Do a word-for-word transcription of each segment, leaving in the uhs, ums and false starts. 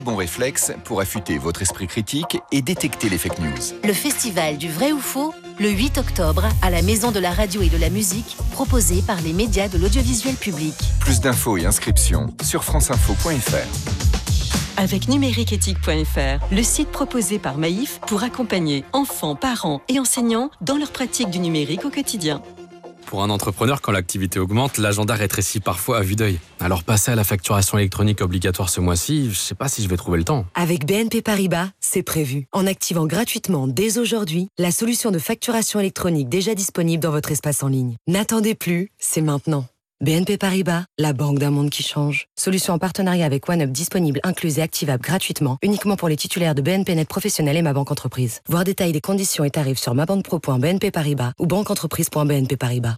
Bon réflexe pour affûter votre esprit critique et détecter les fake news. Le festival du vrai ou faux, le huit octobre, à la Maison de la Radio et de la Musique, proposé par les médias de l'audiovisuel public. Plus d'infos et inscriptions sur franceinfo point f r. Avec numériqueéthique point f r, le site proposé par Maïf pour accompagner enfants, parents et enseignants dans leur pratique du numérique au quotidien. Pour un entrepreneur, quand l'activité augmente, l'agenda rétrécit parfois à vue d'œil. Alors passer à la facturation électronique obligatoire ce mois-ci, je ne sais pas si je vais trouver le temps. Avec B N P Paribas, c'est prévu. En activant gratuitement dès aujourd'hui la solution de facturation électronique déjà disponible dans votre espace en ligne. N'attendez plus, c'est maintenant. B N P Paribas, la banque d'un monde qui change. Solution en partenariat avec OneUp disponible, incluse et activable gratuitement, uniquement pour les titulaires de B N P Net Professionnel et Ma Banque Entreprise. Voir détails des conditions et tarifs sur mabanquepro point b n p paribas ou banqueentreprise point b n p paribas.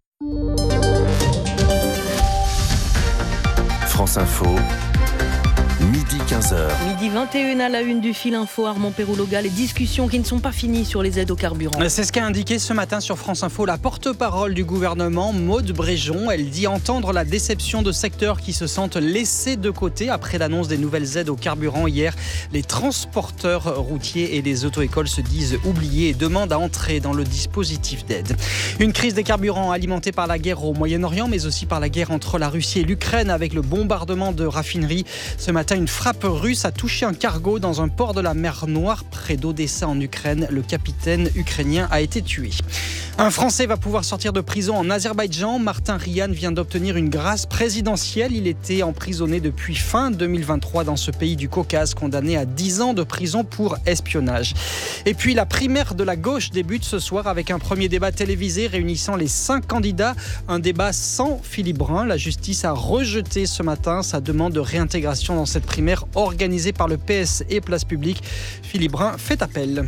France Info, midi quinze heures. Midi vingt et une à la une du fil info, Armand Perrouloga, les discussions qui ne sont pas finies sur les aides au carburant. C'est ce qu'a indiqué ce matin sur France Info la porte-parole du gouvernement, Maude Bréjon. Elle dit entendre la déception de secteurs qui se sentent laissés de côté après l'annonce des nouvelles aides au carburant hier. Les transporteurs routiers et les auto-écoles se disent oubliés et demandent à entrer dans le dispositif d'aide. Une crise des carburants alimentée par la guerre au Moyen-Orient, mais aussi par la guerre entre la Russie et l'Ukraine avec le bombardement de raffineries. Ce matin, une frappe russe a touché un cargo dans un port de la mer Noire près d'Odessa en Ukraine. Le capitaine ukrainien a été tué. Un Français va pouvoir sortir de prison en Azerbaïdjan. Martin Ryan vient d'obtenir une grâce présidentielle. Il était emprisonné depuis fin deux mille vingt-trois dans ce pays du Caucase, condamné à dix ans de prison pour espionnage. Et puis la primaire de la gauche débute ce soir avec un premier débat télévisé réunissant les cinq candidats. Un débat sans Philippe Brun. La justice a rejeté ce matin sa demande de réintégration dans cette primaire organisée par le P S et Place Publique. Philippe Brun fait appel.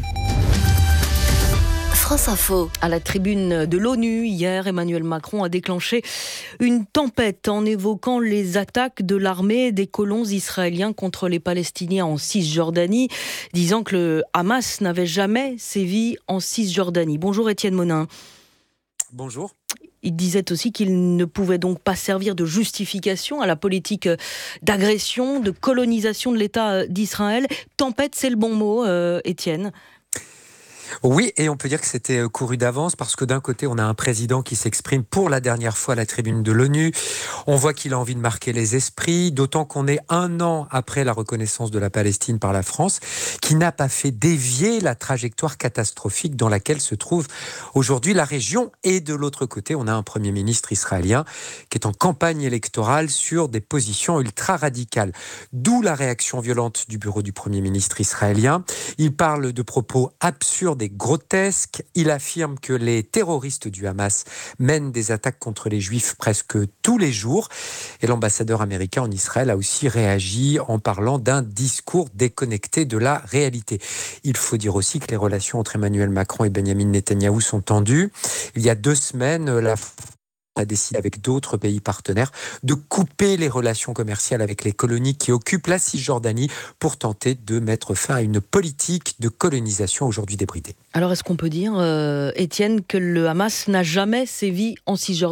France Info. À la tribune de l'ONU, hier, Emmanuel Macron a déclenché une tempête en évoquant les attaques de l'armée des colons israéliens contre les Palestiniens en Cisjordanie, disant que le Hamas n'avait jamais sévi en Cisjordanie. Bonjour Étienne Monin. Bonjour. Il disait aussi qu'il ne pouvait donc pas servir de justification à la politique d'agression, de colonisation de l'État d'Israël. Tempête, c'est le bon mot, euh, Étienne. Oui, et on peut dire que c'était couru d'avance parce que d'un côté, on a un président qui s'exprime pour la dernière fois à la tribune de l'ONU. On voit qu'il a envie de marquer les esprits, d'autant qu'on est un an après la reconnaissance de la Palestine par la France, qui n'a pas fait dévier la trajectoire catastrophique dans laquelle se trouve aujourd'hui la région. Et de l'autre côté, on a un Premier ministre israélien qui est en campagne électorale sur des positions ultra-radicales. D'où la réaction violente du bureau du Premier ministre israélien. Il parle de propos absurdes et grotesque. Il affirme que les terroristes du Hamas mènent des attaques contre les Juifs presque tous les jours. Et l'ambassadeur américain en Israël a aussi réagi en parlant d'un discours déconnecté de la réalité. Il faut dire aussi que les relations entre Emmanuel Macron et Benyamin Netanyahou sont tendues. Il y a deux semaines, la a décidé avec d'autres pays partenaires de couper les relations commerciales avec les colonies qui occupent la Cisjordanie pour tenter de mettre fin à une politique de colonisation aujourd'hui débridée. Alors est-ce qu'on peut dire, euh, Étienne, que le Hamas n'a jamais sévi en Cisjordanie ?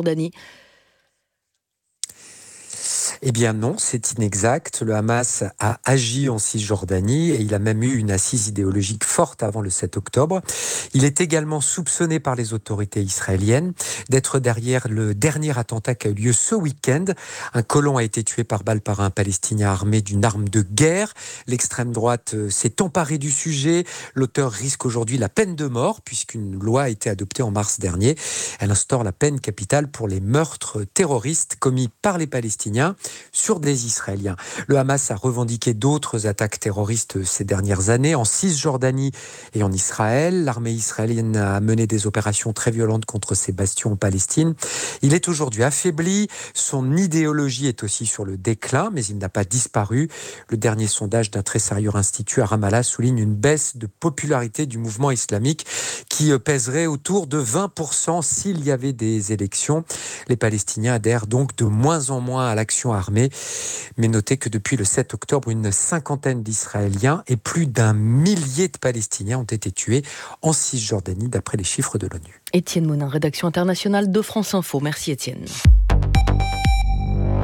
Eh bien non, c'est inexact. Le Hamas a agi en Cisjordanie et il a même eu une assise idéologique forte avant le sept octobre. Il est également soupçonné par les autorités israéliennes d'être derrière le dernier attentat qui a eu lieu ce week-end. Un colon a été tué par balle par un Palestinien armé d'une arme de guerre. L'extrême droite s'est emparée du sujet. L'auteur risque aujourd'hui la peine de mort puisqu'une loi a été adoptée en mars dernier. Elle instaure la peine capitale pour les meurtres terroristes commis par les Palestiniens sur des Israéliens. Le Hamas a revendiqué d'autres attaques terroristes ces dernières années en Cisjordanie et en Israël. L'armée israélienne a mené des opérations très violentes contre ces bastions en Palestine. Il est aujourd'hui affaibli. Son idéologie est aussi sur le déclin, mais il n'a pas disparu. Le dernier sondage d'un très sérieux institut à Ramallah souligne une baisse de popularité du mouvement islamique qui pèserait autour de vingt pour cent s'il y avait des élections. Les Palestiniens adhèrent donc de moins en moins à l'action armée. Mais notez que depuis le sept octobre, une cinquantaine d'Israéliens et plus d'un millier de Palestiniens ont été tués en Cisjordanie, d'après les chiffres de l'ONU. Étienne Monin, rédaction internationale de France Info. Merci Étienne.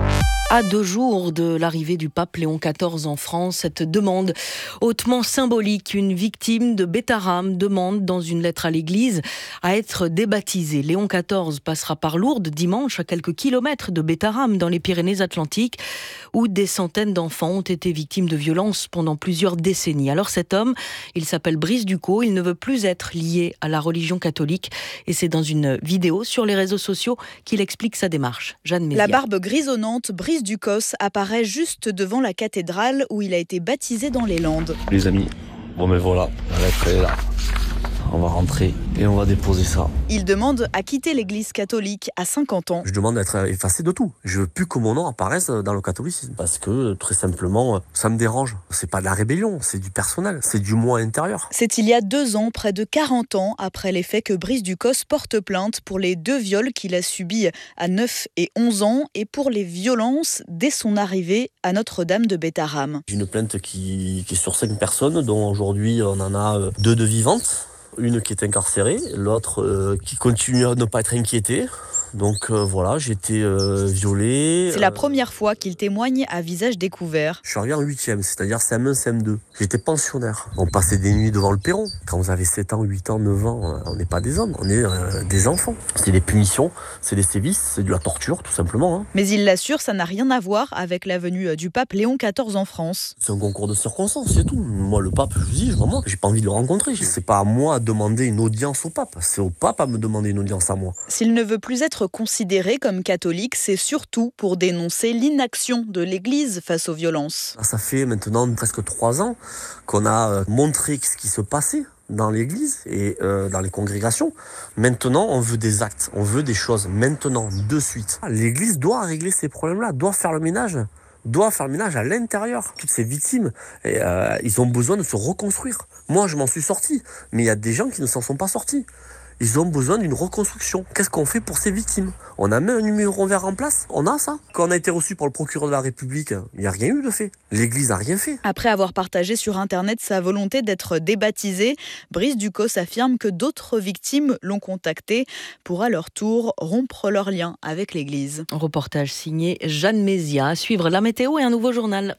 À deux jours de l'arrivée du pape Léon quatorze en France, cette demande hautement symbolique, une victime de Bétharram demande dans une lettre à l'église à être débaptisée. Léon quatorze passera par Lourdes dimanche, à quelques kilomètres de Bétharram, dans les Pyrénées-Atlantiques, où des centaines d'enfants ont été victimes de violences pendant plusieurs décennies. Alors cet homme, il s'appelle Brice Ducos, il ne veut plus être lié à la religion catholique et c'est dans une vidéo sur les réseaux sociaux qu'il explique sa démarche. Jeanne Mézia. La barbe grisonnante, Brice Ducos apparaît juste devant la cathédrale où il a été baptisé dans les Landes. Les amis, bon mais voilà, la lettre est là. On va rentrer et on va déposer ça. Il demande à quitter l'église catholique à cinquante ans. Je demande d'être effacé de tout. Je veux plus que mon nom apparaisse dans le catholicisme. Parce que, très simplement, ça me dérange. C'est pas de la rébellion, c'est du personnel. C'est du moi intérieur. C'est il y a deux ans, près de quarante ans, après les faits, que Brice Ducos porte plainte pour les deux viols qu'il a subis à neuf et onze ans et pour les violences dès son arrivée à Notre-Dame de Bétharram. J'ai une plainte qui, qui est sur cinq personnes, dont aujourd'hui on en a deux de vivantes. Une qui est incarcérée, l'autre euh, qui continue à ne pas être inquiétée. Donc euh, voilà, j'ai été euh, violé. C'est la première fois qu'il témoigne à visage découvert. Je suis arrivé en huitième, c'est-à-dire C M un, C M deux. J'étais pensionnaire. On passait des nuits devant le perron. Quand vous avez sept ans, huit ans, neuf ans, on n'est pas des hommes, on est euh, des enfants. C'est des punitions, c'est des sévices, c'est de la torture tout simplement. Hein. Mais il l'assure, ça n'a rien à voir avec la venue du pape Léon quatorze en France. C'est un concours de circonstances, c'est tout. Moi le pape, je vous dis, vraiment, j'ai pas envie de le rencontrer. C'est pas à moi de demander une audience au pape, c'est au pape à me demander une audience à moi. S'il ne veut plus être considéré comme catholique, c'est surtout pour dénoncer l'inaction de l'Église face aux violences. Ça fait maintenant presque trois ans qu'on a montré ce qui se passait dans l'Église et euh, dans les congrégations. Maintenant, on veut des actes, on veut des choses maintenant, de suite. L'Église doit régler ces problèmes-là, doit faire le ménage. doit faire le ménage à l'intérieur. Toutes ces victimes, et, euh, ils ont besoin de se reconstruire. Moi, je m'en suis sorti, mais il y a des gens qui ne s'en sont pas sortis. Ils ont besoin d'une reconstruction. Qu'est-ce qu'on fait pour ces victimes? On a mis un numéro vert en place? On a ça? Quand on a été reçu par le procureur de la République, il n'y a rien eu de fait. L'Église n'a rien fait. Après avoir partagé sur Internet sa volonté d'être débaptisé, Brice Ducos affirme que d'autres victimes l'ont contacté pour à leur tour rompre leur lien avec l'Église. Reportage signé Jeanne Mézia. À suivre la météo et un nouveau journal.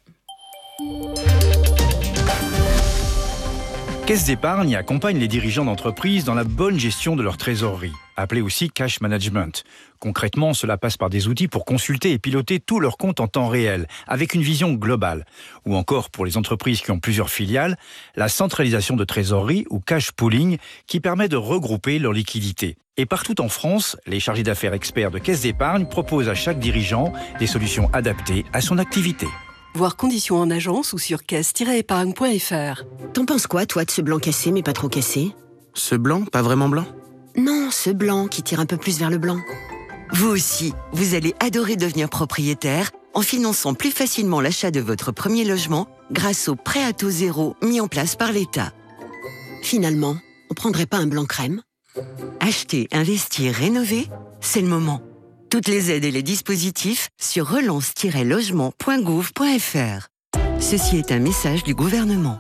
Caisse d'épargne accompagne les dirigeants d'entreprises dans la bonne gestion de leur trésorerie, appelée aussi cash management. Concrètement, cela passe par des outils pour consulter et piloter tous leurs comptes en temps réel, avec une vision globale. Ou encore, pour les entreprises qui ont plusieurs filiales, la centralisation de trésorerie ou cash pooling qui permet de regrouper leurs liquidités. Et partout en France, les chargés d'affaires experts de Caisse d'épargne proposent à chaque dirigeant des solutions adaptées à son activité. Voir conditions en agence ou sur caisse tiret épargne point f r. T'en penses quoi, toi, de ce blanc cassé, mais pas trop cassé? Ce blanc, pas vraiment blanc? Non, ce blanc qui tire un peu plus vers le blanc. Vous aussi, vous allez adorer devenir propriétaire en finançant plus facilement l'achat de votre premier logement grâce au prêt à taux zéro mis en place par l'État. Finalement, on prendrait pas un blanc crème? Acheter, investir, rénover, c'est le moment. Toutes les aides et les dispositifs sur relance tiret logement point gouv point f r. Ceci est un message du gouvernement.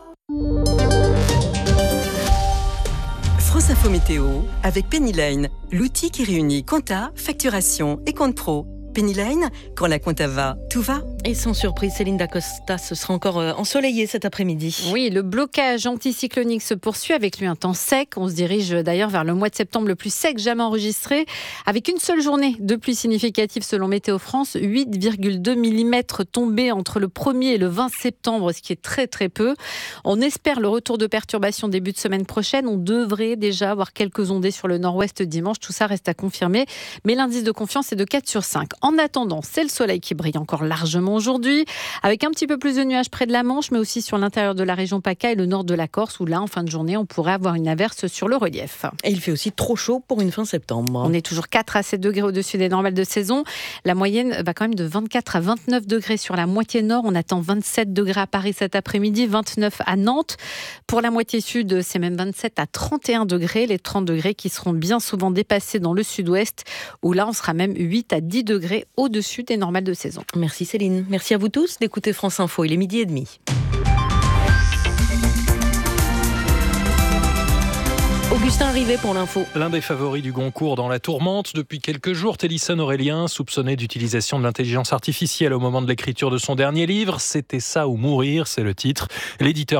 France Info Météo avec Pennyline, l'outil qui réunit compta, facturation et compte pro. Pennyline, quand la compta va, tout va. Et sans surprise, Céline Dacosta, ce sera encore ensoleillé cet après-midi. Oui, le blocage anticyclonique se poursuit avec lui un temps sec. On se dirige d'ailleurs vers le mois de septembre le plus sec jamais enregistré, avec une seule journée de pluie significative selon Météo France, huit virgule deux millimètres tombés entre le premier et le vingt septembre, ce qui est très très peu. On espère le retour de perturbations début de semaine prochaine. On devrait déjà avoir quelques ondées sur le nord-ouest dimanche. Tout ça reste à confirmer, mais l'indice de confiance est de quatre sur cinq. En attendant, c'est le soleil qui brille encore largement aujourd'hui, avec un petit peu plus de nuages près de la Manche, mais aussi sur l'intérieur de la région PACA et le nord de la Corse, où là, en fin de journée, on pourrait avoir une averse sur le relief. Et il fait aussi trop chaud pour une fin septembre. On est toujours quatre à sept degrés au-dessus des normales de saison. La moyenne va quand même de vingt-quatre à vingt-neuf degrés sur la moitié nord. On attend vingt-sept degrés à Paris cet après-midi, vingt-neuf à Nantes. Pour la moitié sud, c'est même vingt-sept à trente et un degrés. Les trente degrés qui seront bien souvent dépassés dans le sud-ouest, où là, on sera même huit à dix degrés au-dessus des normales de saison. Merci Céline. Merci à vous tous d'écouter France Info. Il est midi et demi. Augustin Rivet pour l'info. L'un des favoris du Goncourt dans la tourmente depuis quelques jours, Télisson Aurélien, soupçonné d'utilisation de l'intelligence artificielle au moment de l'écriture de son dernier livre. C'était ça ou mourir, c'est le titre. L'éditeur